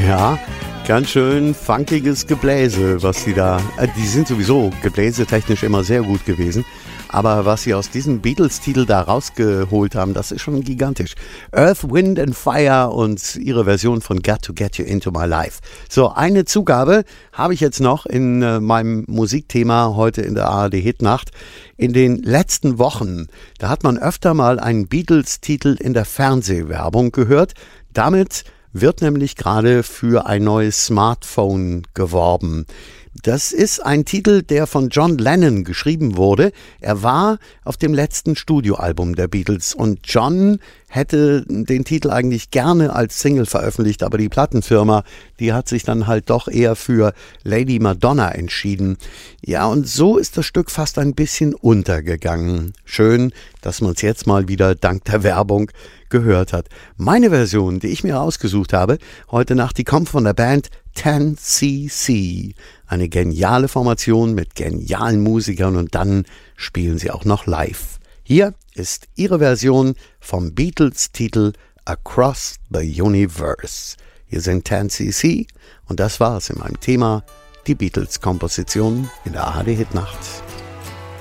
Ja, ganz schön funkiges Gebläse, was sie da... die sind sowieso gebläsetechnisch immer sehr gut gewesen. Aber was sie aus diesem Beatles-Titel da rausgeholt haben, das ist schon gigantisch. Earth, Wind and Fire und ihre Version von Got to Get You Into My Life. So, eine Zugabe habe ich jetzt noch in meinem Musikthema heute in der ARD-Hitnacht. In den letzten Wochen, da hat man öfter mal einen Beatles-Titel in der Fernsehwerbung gehört. Damit wird nämlich gerade für ein neues Smartphone geworben. Das ist ein Titel, der von John Lennon geschrieben wurde. Er war auf dem letzten Studioalbum der Beatles und John hätte den Titel eigentlich gerne als Single veröffentlicht, aber die Plattenfirma, die hat sich dann halt doch eher für Lady Madonna entschieden. Ja, und so ist das Stück fast ein bisschen untergegangen. Schön, dass man es jetzt mal wieder dank der Werbung gehört hat. Meine Version, die ich mir ausgesucht habe, heute Nacht, die kommt von der Band 10cc. Eine geniale Formation mit genialen Musikern und dann spielen sie auch noch live. Hier ist ihre Version vom Beatles-Titel Across the Universe. Hier sind 10cc und das war's in meinem Thema, die Beatles-Komposition in der ARD-Hitnacht.